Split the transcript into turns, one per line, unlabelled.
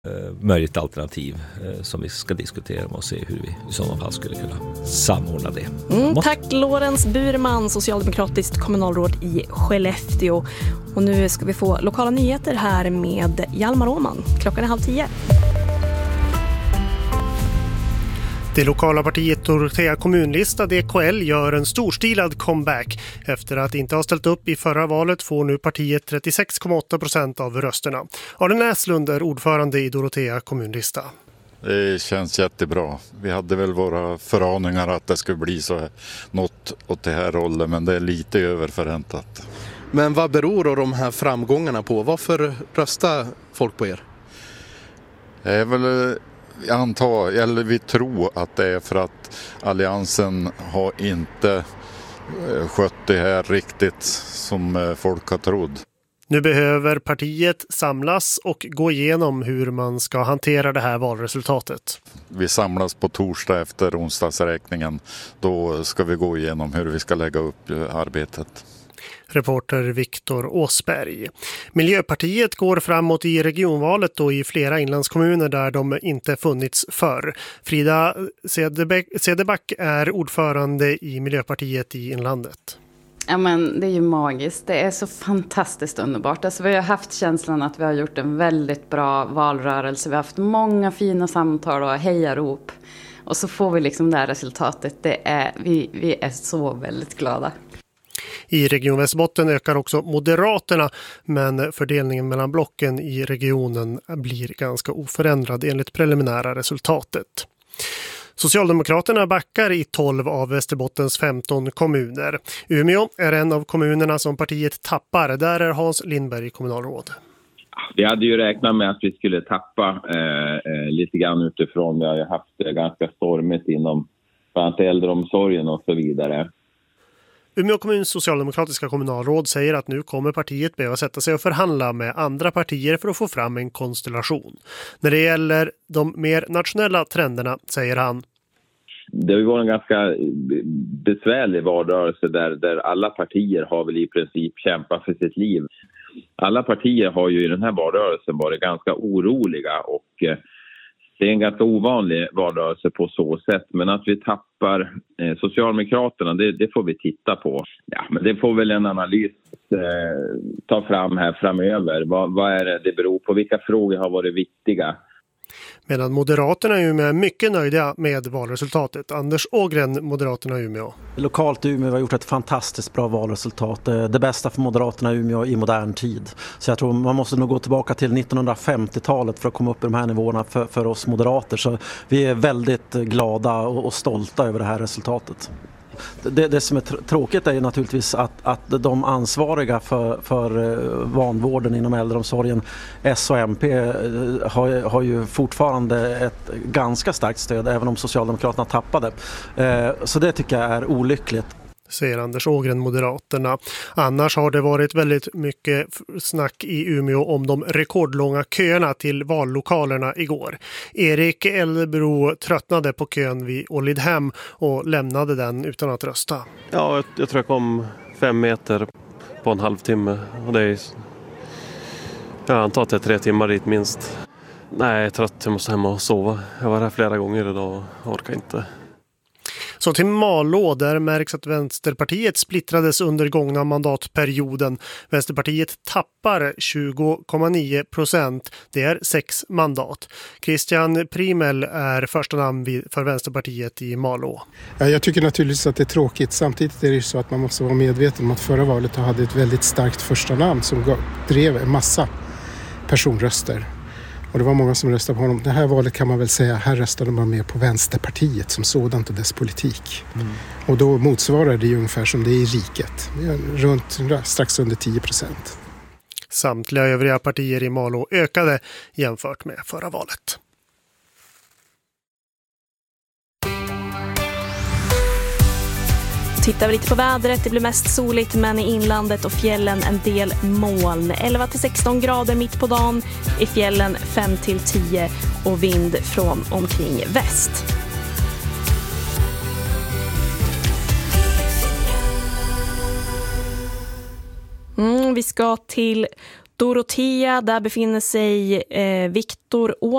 möjligt alternativ som vi ska diskutera och se hur vi i sådana fall skulle kunna samordna det.
Tack Lorentz Burman, socialdemokratiskt kommunalråd i Skellefteå. Och nu ska vi få lokala nyheter här med Hjalmar Åman. Klockan är 9:30.
Det lokala partiet Dorotea kommunlista DKL gör en storstilad comeback. Efter att inte ha ställt upp i förra valet får nu partiet 36,8% av rösterna. Arne Näslund är ordförande i Dorotea kommunlista.
Det känns jättebra. Vi hade väl våra föraningar att det skulle bli så något åt det här rollen, men det är lite överförväntat.
Men vad beror då de här framgångarna på? Varför röstar folk på er?
Det är väl... Jag antar, eller vi tror att det är för att alliansen har inte skött det här riktigt som folk har trott.
Nu behöver partiet samlas och gå igenom hur man ska hantera det här valresultatet.
Vi samlas på torsdag efter onsdagsräkningen. Då ska vi gå igenom hur vi ska lägga upp arbetet.
Reporter Viktor Åsberg. Miljöpartiet går framåt i regionvalet och i flera inlandskommuner där de inte funnits förr. Frida Cederback är ordförande i Miljöpartiet i inlandet.
Ja, men det är ju magiskt. Det är så fantastiskt underbart. Alltså, vi har haft känslan att vi har gjort en väldigt bra valrörelse. Vi har haft många fina samtal och hejarop. Och så får vi liksom det här resultatet. Vi är så väldigt glada.
I Region Västerbotten ökar också Moderaterna, men fördelningen mellan blocken i regionen blir ganska oförändrad enligt preliminära resultatet. Socialdemokraterna backar i 12 av Västerbottens 15 kommuner. Umeå är en av kommunerna som partiet tappar. Där är Hans Lindberg kommunalråd.
Vi hade ju räknat med att vi skulle tappa lite grann utifrån. Vi har ju haft ganska stormigt inom bland annat äldreomsorgen och så vidare.
Umeå kommuns socialdemokratiska kommunalråd säger att nu kommer partiet behöva sätta sig och förhandla med andra partier för att få fram en konstellation. När det gäller de mer nationella trenderna, säger han.
Det har ju varit en ganska besvärlig valrörelse där alla partier har väl i princip kämpat för sitt liv. Alla partier har ju i den här valrörelsen varit ganska oroliga och det är en ganska ovanlig valrörelse på så sätt. Men att vi tappar Socialdemokraterna, det får vi titta på. Ja, men det får väl en analys ta fram här framöver. Vad är det beror på? Vilka frågor har varit viktiga?
Medan Moderaterna i Umeå är mycket nöjda med valresultatet. Anders Ågren, Moderaterna i Umeå.
Lokalt i Umeå har gjort ett fantastiskt bra valresultat. Det bästa för Moderaterna i Umeå i modern tid. Så jag tror man måste nog gå tillbaka till 1950-talet för att komma upp i de här nivåerna för oss moderater. Så vi är väldigt glada och stolta över det här resultatet. Det som är tråkigt är ju naturligtvis att de ansvariga för vanvården inom äldreomsorgen, S och MP, har ju fortfarande ett ganska starkt stöd även om Socialdemokraterna tappade. Så det tycker jag är olyckligt.
Säger Anders Ågren, Moderaterna. Annars har det varit väldigt mycket snack i Umeå om de rekordlånga köerna till vallokalerna igår. Erik Eldebro tröttnade på kön vid Ålidhem och lämnade den utan att rösta.
Ja, jag tror jag kom 5 meter på en halvtimme. Och det är, jag antar att det är 3 timmar dit minst. Nej, jag är trött, jag måste hem och sova. Jag var här flera gånger idag och orkar inte.
Så till Malå, där märks att Vänsterpartiet splittrades under gångna mandatperioden. Vänsterpartiet tappar 20,9%. Det är 6 mandat. Christian Primel är första namn för Vänsterpartiet i Malå.
Ja, jag tycker naturligtvis att det är tråkigt. Samtidigt är det ju så att man måste vara medveten om att förra valet hade ett väldigt starkt första namn som drev en massa personröster. Och det var många som röstade på honom. Det här valet kan man väl säga, här röstade man mer på Vänsterpartiet som sådant och dess politik. Och då motsvarar det ju ungefär som det är i riket. Strax under 10%.
Samtliga övriga partier i Malå ökade jämfört med förra valet.
Tittar vi lite på vädret, det blir mest soligt men i inlandet och fjällen en del moln. 11-16 grader mitt på dagen, i fjällen 5-10 och vind från omkring väst. Vi ska till Dorotea, där befinner sig Viktor